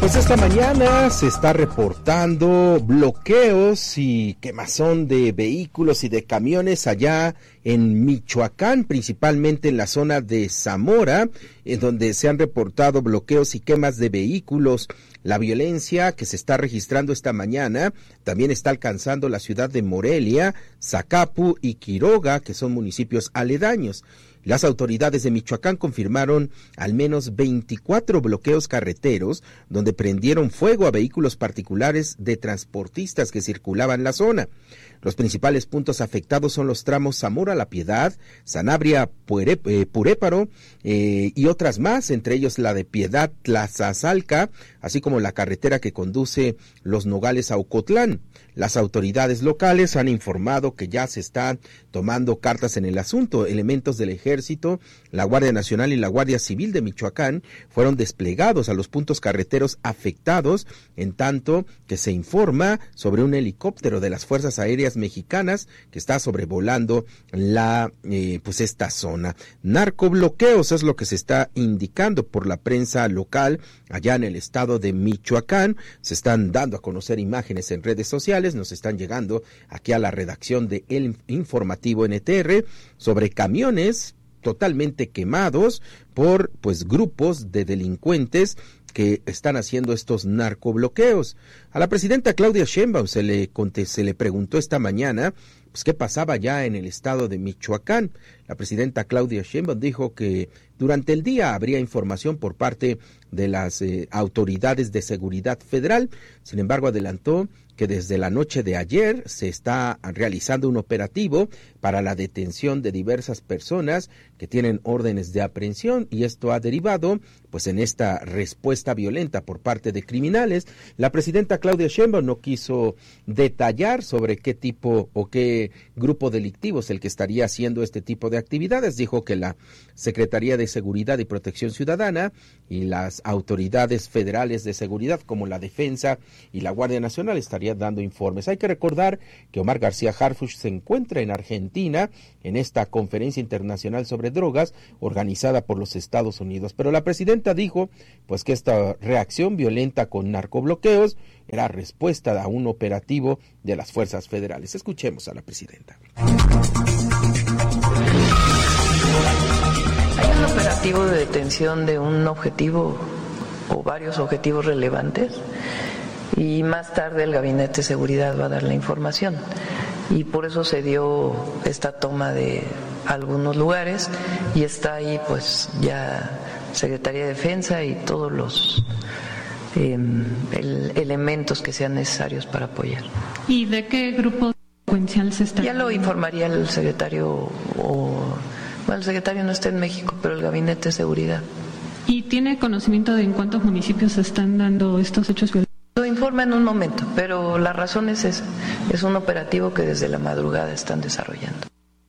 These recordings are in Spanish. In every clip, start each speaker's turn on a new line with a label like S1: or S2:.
S1: Pues esta mañana se está reportando bloqueos y quemazón de vehículos y de camiones allá en Michoacán, principalmente en la zona de Zamora, en donde se han reportado bloqueos y quemas de vehículos. La violencia que se está registrando esta mañana también está alcanzando la ciudad de Morelia, Zacapu y Quiroga, que son municipios aledaños. Las autoridades de Michoacán confirmaron al menos 24 bloqueos carreteros donde prendieron fuego a vehículos particulares de transportistas que circulaban en la zona. Los principales puntos afectados son los tramos Zamora-La Piedad, Sanabria-Puréparo y otras más, entre ellos la de Piedad-Tlazazalca, así como la carretera que conduce Los Nogales a Ocotlán. Las autoridades locales han informado que ya se están tomando cartas en el asunto. Elementos del Ejército, la Guardia Nacional y la Guardia Civil de Michoacán fueron desplegados a los puntos carreteros afectados, en tanto que se informa sobre un helicóptero de las Fuerzas Aéreas Mexicanas que está sobrevolando esta zona. Narcobloqueos es lo que se está indicando por la prensa local allá en el estado de Michoacán. Se están dando a conocer imágenes en redes sociales, nos están llegando aquí a la redacción de El Informativo NTR sobre camiones totalmente quemados por grupos de delincuentes que están haciendo estos narcobloqueos. A la presidenta Claudia Sheinbaum se le preguntó esta mañana qué pasaba ya en el estado de Michoacán. La presidenta Claudia Sheinbaum dijo que durante el día habría información por parte de las autoridades de seguridad federal. Sin embargo, adelantó que desde la noche de ayer se está realizando un operativo para la detención de diversas personas que tienen órdenes de aprehensión, y esto ha derivado en esta respuesta violenta por parte de criminales. La presidenta Claudia Sheinbaum no quiso detallar sobre qué tipo o qué grupo delictivo es el que estaría haciendo este tipo de actividades. Dijo que la Secretaría de Seguridad y Protección Ciudadana y las autoridades federales de seguridad como la Defensa y la Guardia Nacional estarían dando informes. Hay que recordar que Omar García Harfuch se encuentra en Argentina en esta conferencia internacional sobre drogas organizada por los Estados Unidos, pero la presidenta dijo que esta reacción violenta con narcobloqueos era respuesta a un operativo de las fuerzas federales. Escuchemos a la presidenta.
S2: Hay un operativo de detención de un objetivo o varios objetivos relevantes, y más tarde el Gabinete de Seguridad va a dar la información, y por eso se dio esta toma de algunos lugares, y está ahí ya Secretaría de Defensa y todos los elementos que sean necesarios para apoyar.
S3: ¿Y de qué grupo delincuencial se está?
S2: Ya lo informaría el secretario, el secretario no está en México, pero el Gabinete de Seguridad.
S3: ¿Y tiene conocimiento de en cuántos municipios se están dando estos hechos violentos?
S2: Lo informa en un momento, pero la razón es esa. Es un operativo que desde la madrugada están desarrollando.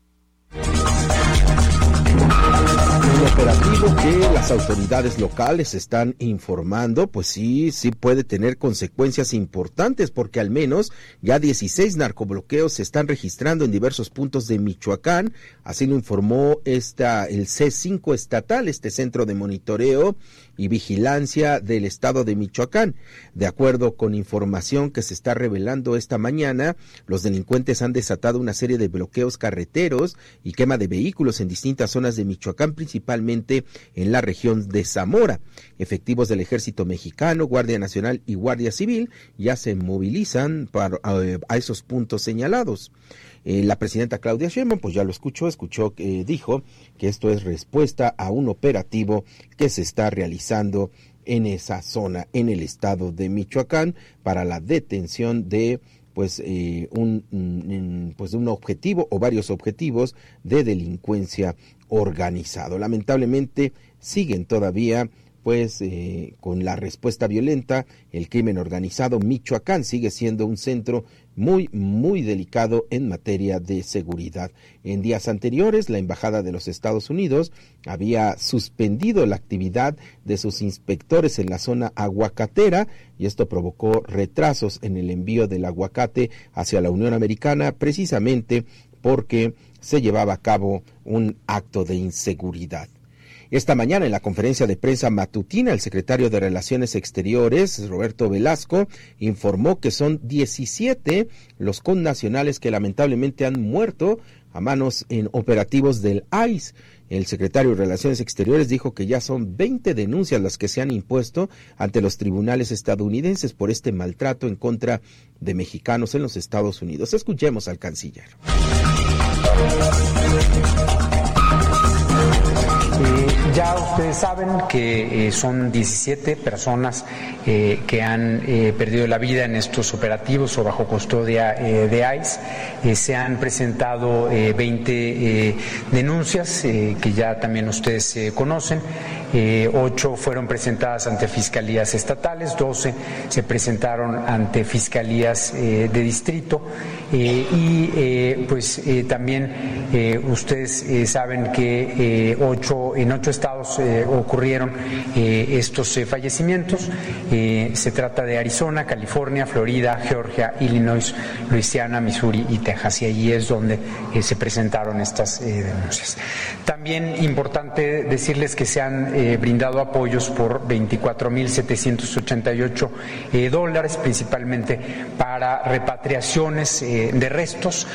S1: Un operativo que las autoridades locales están informando, sí puede tener consecuencias importantes, porque al menos ya 16 narcobloqueos se están registrando en diversos puntos de Michoacán. Así lo informó el C5 estatal, este centro de monitoreo y vigilancia del estado de Michoacán. De acuerdo con información que se está revelando esta mañana, los delincuentes han desatado una serie de bloqueos carreteros y quema de vehículos en distintas zonas de Michoacán, principalmente en la región de Zamora. Efectivos del Ejército Mexicano, Guardia Nacional y Guardia Civil ya se movilizan a esos puntos señalados. La presidenta Claudia Sheinbaum, ya lo escuchó que dijo que esto es respuesta a un operativo que se está realizando en esa zona, en el estado de Michoacán, para la detención de un objetivo o varios objetivos de delincuencia organizado. Lamentablemente siguen todavía con la respuesta violenta. El crimen organizado. Michoacán sigue siendo un centro muy, muy delicado en materia de seguridad. En días anteriores, la Embajada de los Estados Unidos había suspendido la actividad de sus inspectores en la zona aguacatera, y esto provocó retrasos en el envío del aguacate hacia la Unión Americana, precisamente porque se llevaba a cabo un acto de inseguridad. Esta mañana en la conferencia de prensa matutina, el secretario de Relaciones Exteriores, Roberto Velasco, informó que son 17 los connacionales que lamentablemente han muerto a manos en operativos del ICE. El secretario de Relaciones Exteriores dijo que ya son 20 denuncias las que se han impuesto ante los tribunales estadounidenses por este maltrato en contra de mexicanos en los Estados Unidos. Escuchemos al canciller.
S4: Ya ustedes saben que son 17 personas que han perdido la vida en estos operativos o bajo custodia de ICE. Se han presentado 20 denuncias que ya también ustedes conocen. 8 fueron presentadas ante fiscalías estatales, 12 se presentaron ante fiscalías de distrito también ustedes saben que en 8 estados ocurrieron estos fallecimientos. Se trata de Arizona, California, Florida, Georgia, Illinois, Luisiana, Missouri y Texas, y allí es donde se presentaron estas denuncias. También importante decirles que se han brindado apoyos por $24,788, principalmente para repatriaciones de restos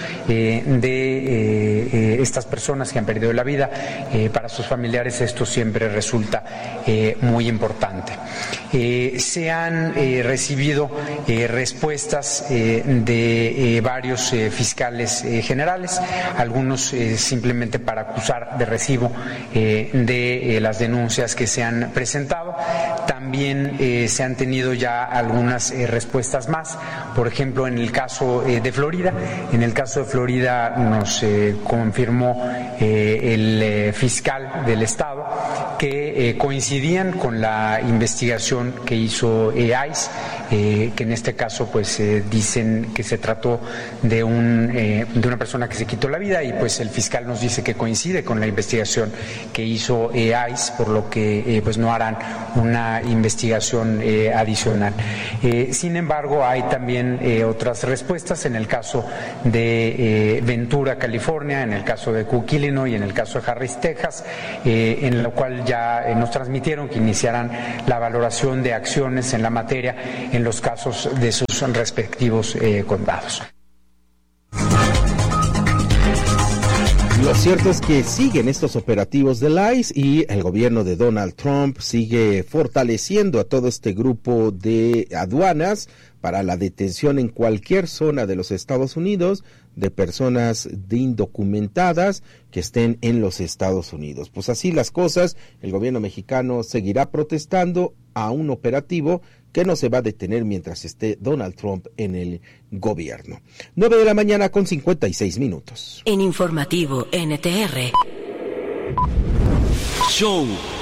S4: de estas personas que han perdido la vida. Para sus familiares esto siempre resulta muy importante. Se han recibido respuestas de varios fiscales generales, algunos simplemente para acusar de recibo de las denuncias que se han presentado. También se han tenido ya algunas respuestas más, por ejemplo en el caso de Florida. En el caso de Florida nos confirmó el fiscal del estado que coincidían con la investigación que hizo ICE, que en este caso pues dicen que se trató de una persona que se quitó la vida, y pues el fiscal nos dice que coincide con la investigación que hizo ICE, por lo que pues no harán una investigación adicional. Sin embargo, hay también otras respuestas en el caso de Ventura, California, en el caso de Cook, Illinois y en el caso de Harris, Texas, en lo cual ya nos transmitieron que iniciarán la valoración de acciones en la materia en los casos de sus respectivos condados.
S1: Lo cierto es que siguen estos operativos del ICE y el gobierno de Donald Trump sigue fortaleciendo a todo este grupo de aduanas para la detención en cualquier zona de los Estados Unidos de personas indocumentadas que estén en los Estados Unidos. Pues así las cosas, el gobierno mexicano seguirá protestando a un operativo que no se va a detener mientras esté Donald Trump en el gobierno. 9:56 a.m.
S5: En Informativo NTR.
S6: Show.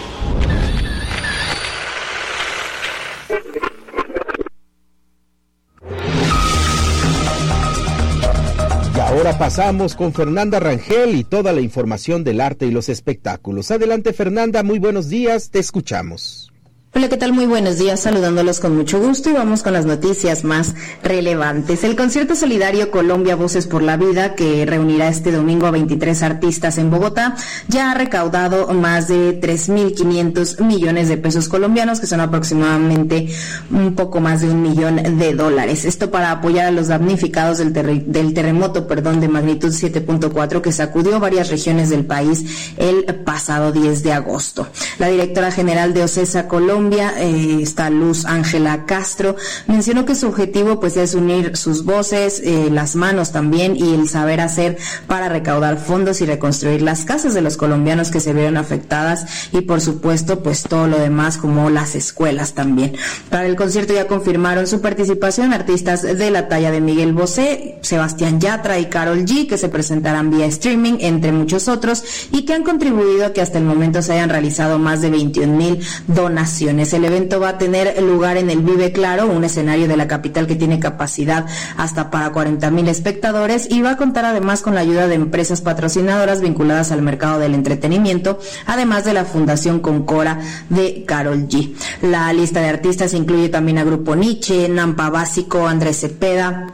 S1: Y ahora pasamos con Fernanda Rangel y toda la información del arte y los espectáculos. Adelante, Fernanda, muy buenos días, te escuchamos.
S7: Hola, ¿qué tal? Muy buenos días, saludándolos con mucho gusto y vamos con las noticias más relevantes. El concierto solidario Colombia Voces por la Vida, que reunirá este domingo a 23 artistas en Bogotá, ya ha recaudado más de 3.500 millones de pesos colombianos, que son aproximadamente un poco más de $1 millón. Esto para apoyar a los damnificados del terremoto de magnitud 7.4 que sacudió varias regiones del país el pasado 10 de agosto. La directora general de OCESA Colombia, está Luz Ángela Castro, mencionó que su objetivo pues es unir sus voces, las manos también y el saber hacer para recaudar fondos y reconstruir las casas de los colombianos que se vieron afectadas y por supuesto pues todo lo demás como las escuelas también. Para el concierto ya confirmaron su participación artistas de la talla de Miguel Bosé, Sebastián Yatra y Karol G, que se presentarán vía streaming, entre muchos otros, y que han contribuido a que hasta el momento se hayan realizado más de 21,000 donaciones. El evento va a tener lugar en el Vive Claro, un escenario de la capital que tiene capacidad hasta para 40,000 espectadores, y va a contar además con la ayuda de empresas patrocinadoras vinculadas al mercado del entretenimiento, además de la Fundación Concora de Karol G. La lista de artistas incluye también a Grupo Nietzsche, Nampa Básico, Andrés Cepeda,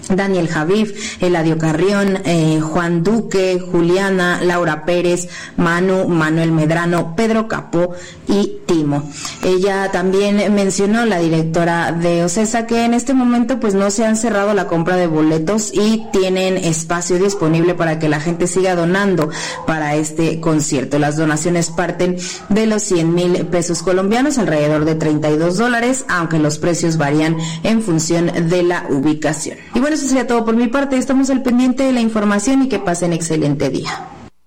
S7: Daniel Javif, Eladio Carrión, Juan Duque, Juliana, Laura Pérez, Manuel Medrano, Pedro Capó y Timo. Ella también mencionó, la directora de OCESA, que en este momento pues no se han cerrado la compra de boletos y tienen espacio disponible para que la gente siga donando para este concierto. Las donaciones parten de los 100,000 pesos colombianos, alrededor de $32, aunque los precios varían en función de la ubicación. Y bueno, eso sería todo por mi parte. Estamos al pendiente de la información y que pasen excelente día.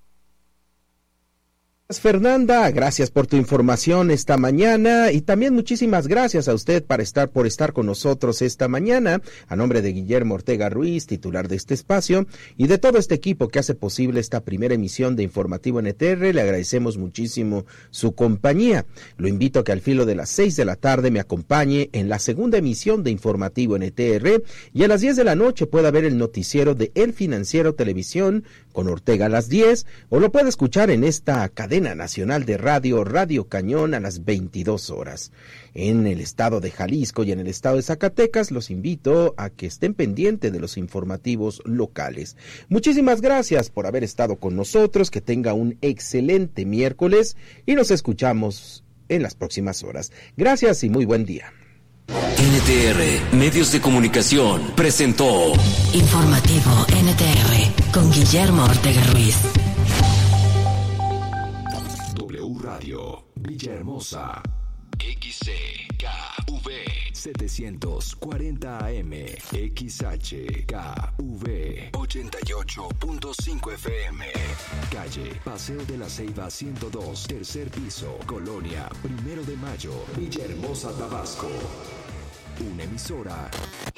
S1: Fernanda, gracias por tu información esta mañana y también muchísimas gracias a usted por estar con nosotros esta mañana. A nombre de Guillermo Ortega Ruiz, titular de este espacio, y de todo este equipo que hace posible esta primera emisión de Informativo NTR, le agradecemos muchísimo su compañía. Lo invito a que al filo de las 6 de la tarde me acompañe en la segunda emisión de Informativo NTR y a las 10 de la noche pueda ver el noticiero de El Financiero Televisión con Ortega a las 10, o lo puede escuchar en esta cadena nacional de radio, Radio Cañón, a las 22 horas. En el estado de Jalisco y en el estado de Zacatecas, los invito a que estén pendientes de los informativos locales. Muchísimas gracias por haber estado con nosotros, que tenga un excelente miércoles y nos escuchamos en las próximas horas. Gracias y muy buen día.
S6: NTR Medios de Comunicación presentó
S5: Informativo NTR con Guillermo Ortega Ruiz.
S8: W Radio Villahermosa, XCKV 740 AM, XHKV 88.5 FM. Calle Paseo de la Ceiba 102, tercer piso, Colonia 1 de Mayo, Villahermosa, Tabasco. Una emisora